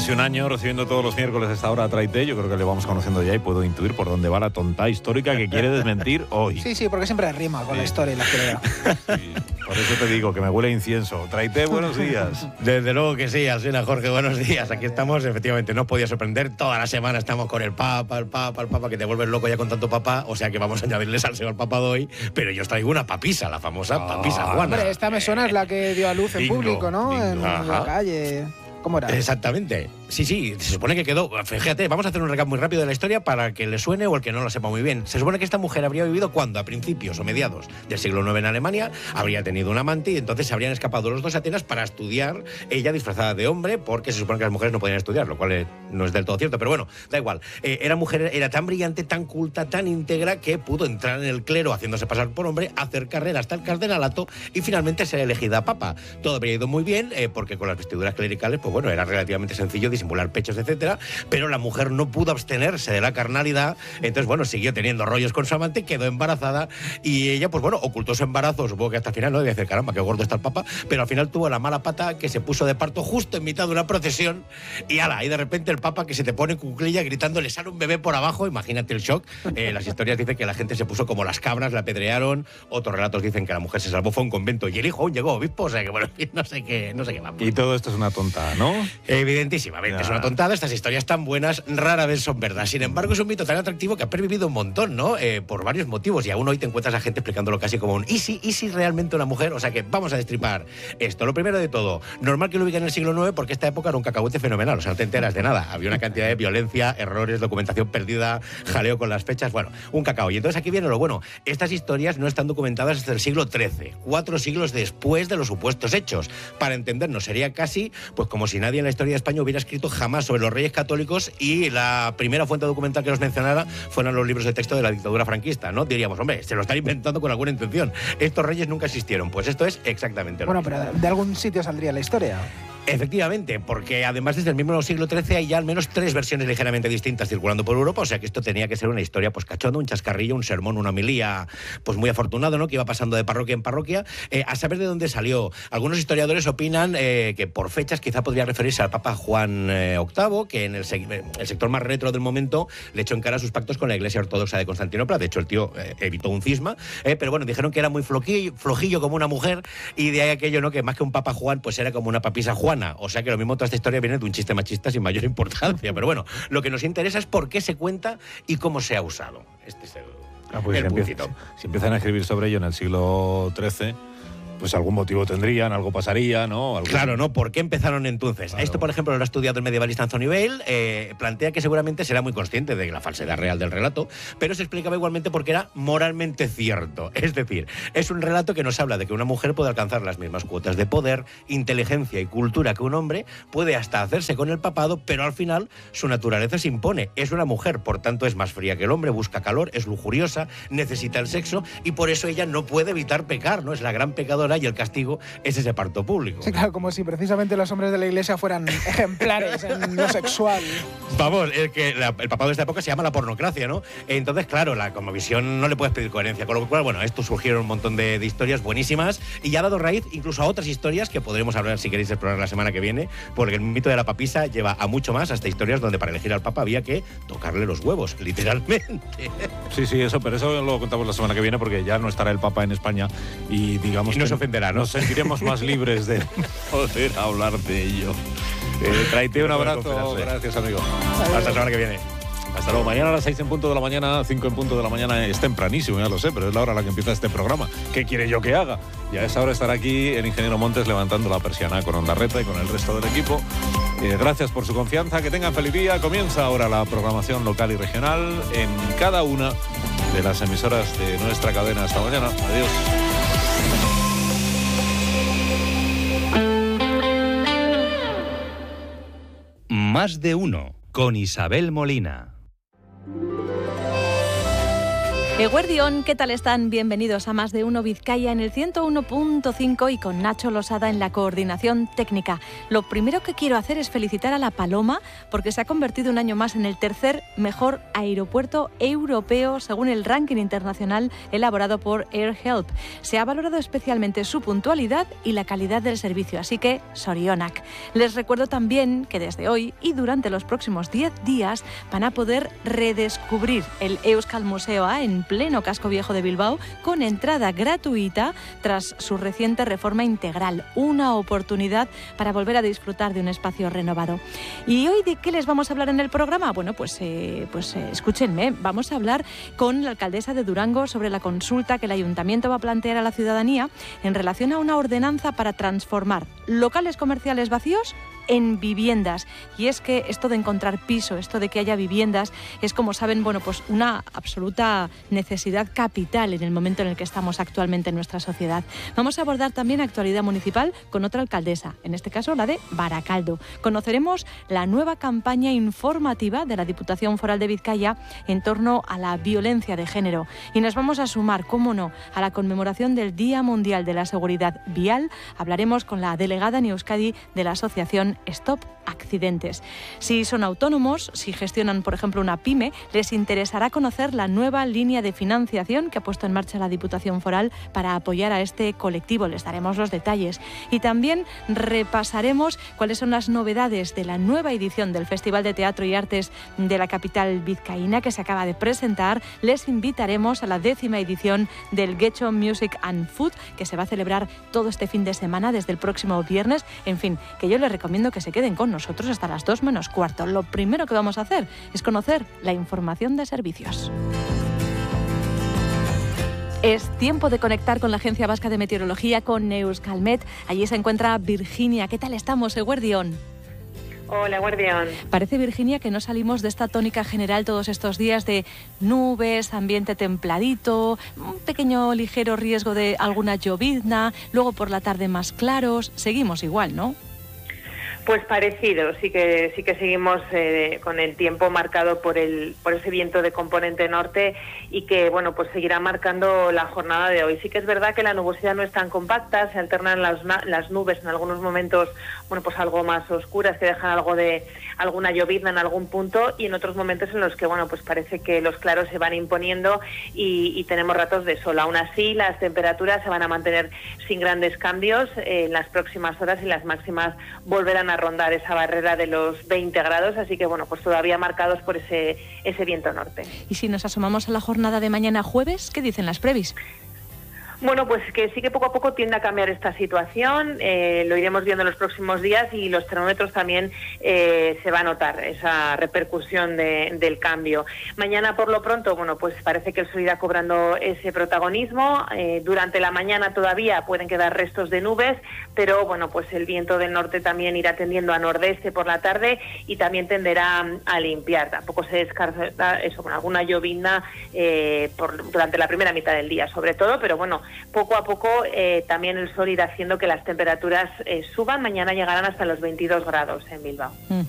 casi un año recibiendo todos los miércoles a esta hora a Traité. Yo creo que le vamos conociendo ya y puedo intuir por dónde va la tonta histórica que quiere desmentir hoy. Sí, porque siempre rima con la historia y la pelea. Sí, por eso te digo que me huele a incienso. Traité, buenos días. Desde luego que sí, Alsina, Jorge, buenos días. Aquí estamos, efectivamente, no os podía sorprender. Toda la semana estamos con el Papa, que te vuelves loco ya con tanto papá. O sea que vamos a añadirle salseo al Papa de hoy. Pero yo os traigo una papisa, la famosa papisa Juana. Hombre, esta me suena es la que dio a luz en público, ¿no? En la calle. ¿Cómo era? Exactamente. Sí, se supone que quedó... Fíjate, vamos a hacer un recap muy rápido de la historia para que le suene o el que no lo sepa muy bien. Se supone que esta mujer habría vivido cuando, a principios o mediados del siglo IX en Alemania, habría tenido un amante y entonces se habrían escapado los dos a Atenas para estudiar, ella disfrazada de hombre, porque se supone que las mujeres no podían estudiar, lo cual no es del todo cierto, pero bueno, da igual. Era tan brillante, tan culta, tan íntegra, que pudo entrar en el clero haciéndose pasar por hombre, hacer carrera hasta el cardenalato y finalmente ser elegida papa. Todo habría ido muy bien, porque con las vestiduras clericales, pues bueno, era relativamente sencillo disimular pechos, etcétera, pero la mujer no pudo abstenerse de la carnalidad, entonces bueno, siguió teniendo rollos con su amante, quedó embarazada y ella pues bueno, ocultó su embarazo, supongo que hasta el final no debía decir, caramba, qué gordo está el papa, pero al final tuvo la mala pata que se puso de parto justo en mitad de una procesión y ala, y de repente el papa que se te pone en cuclilla gritando, le sale un bebé por abajo, imagínate el shock. Las historias dicen que la gente se puso como las cabras, la apedrearon, otros relatos dicen que la mujer se salvó, fue a un convento y el hijo aún llegó obispo, o sea que bueno, no sé qué va. Y todo esto es una tonta, ¿no? Evidentísimamente, es una tontada. Estas historias tan buenas rara vez son verdad. Sin embargo, es un mito tan atractivo que ha pervivido un montón, ¿no? Por varios motivos. Y aún hoy te encuentras a gente explicándolo casi como un ¿y si realmente una mujer? O sea que vamos a destripar esto. Lo primero de todo, normal que lo ubiquen en el siglo IX porque esta época era un cacahuete fenomenal. O sea, no te enteras de nada. Había una cantidad de violencia, errores, documentación perdida, jaleo con las fechas. Bueno, un cacao. Y entonces aquí viene lo bueno. Estas historias no están documentadas hasta el siglo XIII, 4 siglos después de los supuestos hechos. Para entendernos, sería casi pues como si nadie en la historia de España hubiera escrito jamás sobre los reyes católicos y la primera fuente documental que los mencionara fueran los libros de texto de la dictadura franquista, ¿no? Diríamos, hombre, se lo están inventando con alguna intención. Estos reyes nunca existieron. Pues esto es exactamente lo mismo. Bueno, pero de algún sitio saldría la historia. Efectivamente, porque además desde el mismo siglo XIII hay ya al menos 3 versiones ligeramente distintas circulando por Europa, o sea que esto tenía que ser una historia pues cachonda, un chascarrillo, un sermón, una homilía pues muy afortunado, ¿no? Que iba pasando de parroquia en parroquia, a saber de dónde salió. Algunos historiadores opinan que por fechas quizá podría referirse al Papa Juan VIII, que en el sector más retro del momento le echó en cara sus pactos con la Iglesia Ortodoxa de Constantinopla. De hecho, el tío evitó un cisma, pero bueno, dijeron que era muy flojillo como una mujer y de ahí aquello, ¿no? Que más que un Papa Juan, pues era como una papisa Juana. O sea que lo mismo toda esta historia viene de un chiste machista sin mayor importancia. Pero bueno, lo que nos interesa es por qué se cuenta y cómo se ha usado. Este es el puntito. Si empiezan a escribir sobre ello en el siglo XIII, pues algún motivo tendrían, algo pasaría, ¿no? Claro, ¿no? ¿Por qué empezaron entonces? Claro. Esto, por ejemplo, lo ha estudiado el medievalista Anthony Bale, plantea que seguramente será muy consciente de la falsedad real del relato, pero se explicaba igualmente porque era moralmente cierto. Es decir, es un relato que nos habla de que una mujer puede alcanzar las mismas cuotas de poder, inteligencia y cultura que un hombre, puede hasta hacerse con el papado, pero al final su naturaleza se impone. Es una mujer, por tanto es más fría que el hombre, busca calor, es lujuriosa, necesita el sexo y por eso ella no puede evitar pecar, ¿no? Es la gran pecadora y el castigo es ese parto público. Sí, claro, como si precisamente los hombres de la Iglesia fueran ejemplares en lo sexual. Vamos, es que el papado de esta época se llama la pornocracia, ¿no? Entonces, claro, la cosmovisión no le puedes pedir coherencia, con lo cual, bueno, esto surgieron un montón de historias buenísimas y ya ha dado raíz incluso a otras historias que podremos hablar si queréis explorar la semana que viene, porque el mito de la papisa lleva a mucho más, hasta historias donde para elegir al papa había que tocarle los huevos, literalmente. Sí, eso, pero eso lo contamos la semana que viene porque ya no estará el papa en España y digamos y no se ofenderá, ¿no? Nos sentiremos más libres de poder hablar de ello. Traité un abrazo. Gracias, amigo. Hasta la semana que viene. Hasta luego. Mañana a las 6 en punto de la mañana, 5 en punto de la mañana. Es tempranísimo, ya lo sé, pero es la hora a la que empieza este programa. ¿Qué quiere yo que haga? Y a esa hora estará aquí el ingeniero Montes levantando la persiana con Onda Reta y con el resto del equipo. Gracias por su confianza. Que tengan feliz día. Comienza ahora la programación local y regional en cada una de las emisoras de nuestra cadena. Hasta mañana. Adiós. Más de uno, con Isabel Molina. Eguerdión, ¿qué tal están? Bienvenidos a Más de Uno Vizcaya en el 101.5 y con Nacho Losada en la coordinación técnica. Lo primero que quiero hacer es felicitar a La Paloma porque se ha convertido un año más en el tercer mejor aeropuerto europeo según el ranking internacional elaborado por AirHelp. Se ha valorado especialmente su puntualidad y la calidad del servicio, así que sorionak. Les recuerdo también que desde hoy y durante los próximos 10 días van a poder redescubrir el Euskal Museo A en pleno casco viejo de Bilbao con entrada gratuita tras su reciente reforma integral. Una oportunidad para volver a disfrutar de un espacio renovado. ¿Y hoy de qué les vamos a hablar en el programa? Bueno, pues escúchenme. Vamos a hablar con la alcaldesa de Durango sobre la consulta que el ayuntamiento va a plantear a la ciudadanía en relación a una ordenanza para transformar locales comerciales vacíos en viviendas. Y es que esto de encontrar piso, esto de que haya viviendas, es, como saben, pues una absoluta necesidad capital en el momento en el que estamos actualmente en nuestra sociedad. Vamos a abordar también actualidad municipal con otra alcaldesa, en este caso la de Baracaldo. Conoceremos la nueva campaña informativa de la Diputación Foral de Vizcaya en torno a la violencia de género. Y nos vamos a sumar, cómo no, a la conmemoración del Día Mundial de la Seguridad Vial. Hablaremos con la delegada en Euskadi de la asociación Stop Accidentes. Si son autónomos, si gestionan, por ejemplo, una pyme, les interesará conocer la nueva línea de financiación que ha puesto en marcha la Diputación Foral para apoyar a este colectivo. Les daremos los detalles. Y también repasaremos cuáles son las novedades de la nueva edición del Festival de Teatro y Artes de la capital vizcaína que se acaba de presentar. Les invitaremos a la 10ª edición del Getxo Music and Food, que se va a celebrar todo este fin de semana desde el próximo viernes. En fin, que yo les recomiendo que se queden con nosotros hasta las 2 menos cuarto. Lo primero que vamos a hacer es conocer la información de servicios. Es tiempo de conectar con la Agencia Vasca de Meteorología, con Euskalmet. Allí se encuentra Virginia. ¿Qué tal estamos, Eguerdión? Hola, Guardián. Parece, Virginia, que no salimos de esta tónica general todos estos días de nubes, ambiente templadito, un pequeño ligero riesgo de alguna llovizna, luego por la tarde más claros. Seguimos igual, ¿no? Pues parecido, sí que seguimos con el tiempo marcado por ese viento de componente norte y que, bueno, pues seguirá marcando la jornada de hoy. Sí que es verdad que la nubosidad no es tan compacta, se alternan las nubes en algunos momentos, bueno, pues algo más oscuras que dejan algo de alguna llovizna en algún punto, y en otros momentos en los que, bueno, pues parece que los claros se van imponiendo y tenemos ratos de sol. Aún así, las temperaturas se van a mantener sin grandes cambios en las próximas horas y las máximas volverán a rondar esa barrera de los 20 grados, así que, bueno, pues todavía marcados por ese viento norte. Y si nos asomamos a la jornada de mañana jueves, ¿qué dicen las previs? Bueno, pues que sí que poco a poco tiende a cambiar esta situación, lo iremos viendo en los próximos días y los termómetros también se va a notar esa repercusión del cambio. Mañana, por lo pronto, bueno, pues parece que el sol irá cobrando ese protagonismo. Durante la mañana todavía pueden quedar restos de nubes, pero bueno, pues el viento del norte también irá tendiendo a nordeste por la tarde y también tenderá a limpiar. Tampoco se descarta eso, con alguna llovizna durante la primera mitad del día, sobre todo, pero bueno, poco a poco también el sol irá haciendo que las temperaturas suban. Mañana llegarán hasta los 22 grados en Bilbao.